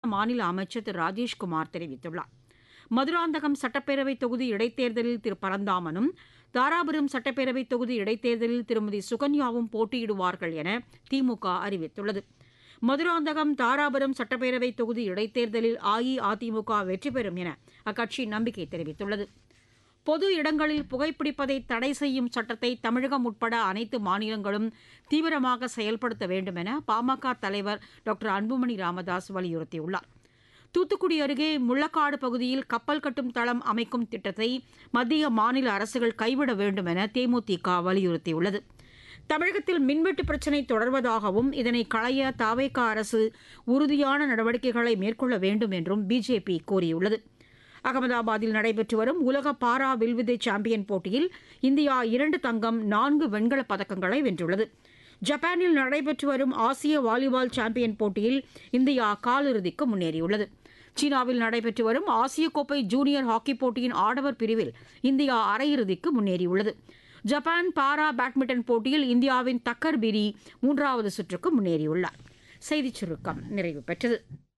மாநில அமைச்சர் திரு ராஜேஷ்குமார் தெரிவித்துள்ளார். மதுராந்தகம் சட்டப்பேரவை தொகுதி இடைத்தேர்தலில் திரு பரந்தாமனும், தாராபுரம் சட்டப்பேரவை தொகுதி இடைத்தேர்தலில் திருமதி சுகன்யாவும் போட்டியிடுவார்கள் என திமுக அறிவித்துள்ளது. மதுராந்தகம், தாராபுரம் சட்டப்பேரவை தொகுதி இடைத்தேர்தலில் அஇஅதிமுக வெற்றி பெறும் என அக்கட்சி நம்பிக்கை தெரிவித்துள்ளது. பொது இடங்களில் புகைப்பிடிப்பதை தடை செய்யும் சட்டத்தை தமிழகம் உட்பட அனைத்து மாநிலங்களும் தீவிரமாக செயல்படுத்த வேண்டும் என பாமக தலைவர் டாக்டர் அன்புமணி ராமதாஸ் வலியுறுத்தியுள்ளார். தூத்துக்குடி அருகே முள்ளக்காடு பகுதியில் கப்பல் கட்டும் தளம் அமைக்கும் திட்டத்தை மத்திய, மாநில அரசுகள் கைவிட வேண்டும் என தேமுதிக வலியுறுத்தியுள்ளது. தமிழகத்தில் மின்வெட்டு பிரச்சினை தொடர்வதாகவும் இதனை களைய தவேக அரசு உறுதியான நடவடிக்கைகளை மேற்கொள்ள வேண்டும் என்றும் பிஜேபி கூறியுள்ளது. அகமதாபாத்தில் நடைபெற்று வரும் உலக பாரா வில்வித்தை சாம்பியன் போட்டியில் இந்தியா 2 தங்கம், 4 வெண்கலப் பதக்கங்களை வென்றுள்ளது. ஜப்பானில் நடைபெற்று வரும் ஆசிய வாலிபால் சாம்பியன் போட்டியில் இந்தியா காலிறுதிக்கு முன்னேறியுள்ளது. சீனாவில் நடைபெற்று வரும் ஆசிய கோப்பை ஜூனியர் ஹாக்கி போட்டியின் ஆடவர் பிரிவில் இந்தியா அரையிறுதிக்கு முன்னேறியுள்ளது. ஜப்பான் பாரா பேட்மிண்டன் போட்டியில் இந்தியாவின் தக்கர் பிரி 3வது சுற்றுக்கு முன்னேறியுள்ளார். செய்திச் சுருக்கம் நிறைவு பெற்றது.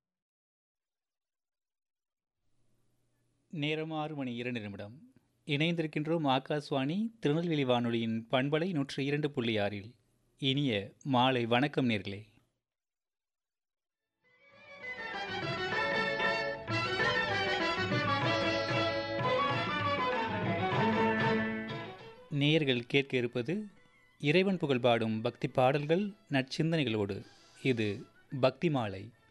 நேரம் 6:02. இணைந்திருக்கின்றோம் ஆகாஷ்வாணி திருநெல்வேலி வானொலியின் பண்பலை 102.6. இனிய மாலை வணக்கம் நேர்களே. நேயர்கள் கேட்க இருப்பது இறைவன் புகழ் பாடும் பக்தி பாடல்கள், நற்சிந்தனைகளோடு. இது பக்தி மாலை.